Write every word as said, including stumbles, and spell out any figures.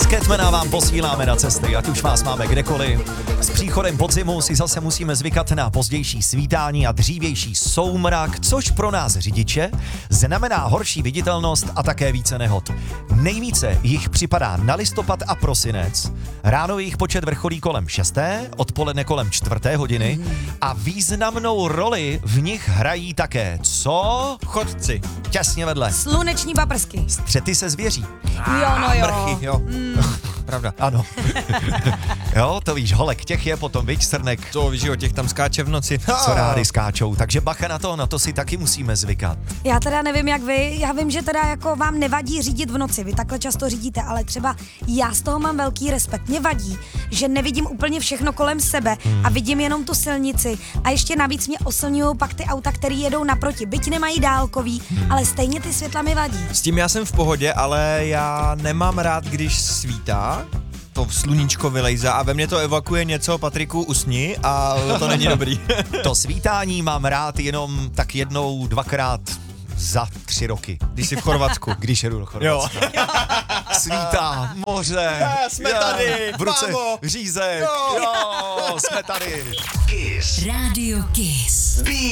Catmana vám posíláme na cesty, ať už vás máme kdekoliv. S příchodem podzimu si zase musíme zvykat na pozdější svítání a dřívější soumrak, což pro nás řidiče znamená horší viditelnost a také více nehod. Nejvíce jich připadá na listopad a prosinec. Ráno jejich počet vrcholí kolem šesté, odpoledne kolem čtvrté hodiny a významnou roli v nich hrají také co? Chodci. Těsně vedle. Sluneční paprsky. Střety se zvěří. Jo, no jo. Mrchy, jo. Mm. Pravda. Ano. Jo, to víš, holek, těch je potom, viď, srnek. To víš, o těch tam skáče v noci. Co rády skáčou, takže bacha na to, na to si taky musíme zvykat. Já teda nevím, jak vy, já vím, že teda jako vám nevadí řídit v noci, vy takhle často řídíte, ale třeba já z toho mám velký respekt. Mě vadí, že nevidím úplně všechno kolem sebe hmm. a vidím jenom tu silnici a ještě navíc mě oslňují pak ty auta, které jedou naproti, byť nemají dálkový, hmm. ale stejně ty světla mi vadí. S tím já jsem v pohodě, ale já nemám rád, když svítá, to sluníčko vylejza a ve mně to evakuje něco, Patriku, usni a to není dobrý. To svítání mám rád jenom tak jednou, dvakrát za tři roky. Když jsi v Chorvatsku. Když jedu do Chorvatska. Jo. Svítá, moře. Já, jsme jo, tady, v ruce mámo. řízek. Jo. Jo, jsme tady. Kiss. Radio Kiss.